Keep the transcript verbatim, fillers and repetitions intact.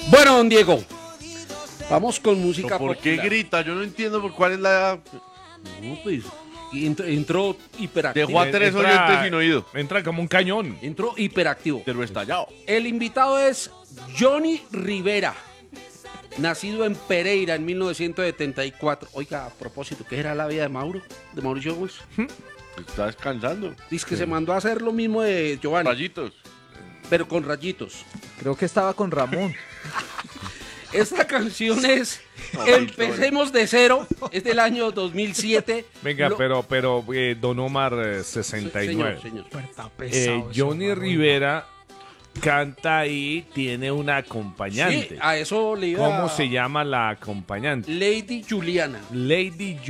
Bueno, don Diego, vamos con música ¿Por qué popular. grita? Yo no entiendo por cuál es la... No, pues, entró, entró hiperactivo. Dejó a tres Entra- oyentes sin oído. Entra como un cañón. Entró hiperactivo. Pero estallado. El invitado es Johnny Rivera, nacido en Pereira en mil novecientos setenta y cuatro. Oiga, a propósito, ¿qué era la vida de Mauro? De Mauricio Gómez. Está descansando. Dice que se mandó a hacer lo mismo de Giovanni, Rayitos. pero con rayitos. Creo que estaba con Ramón. Esta canción es Empecemos de cero, es del año dos mil siete. Venga, Lo- pero, pero eh, Don Omar eh, sesenta y nueve. Señor, señor. Está Eh, pesado. Johnny Rivera canta ahí, tiene una acompañante. Sí, a eso le iba. ¿Cómo se llama la acompañante? Lady Juliana. Lady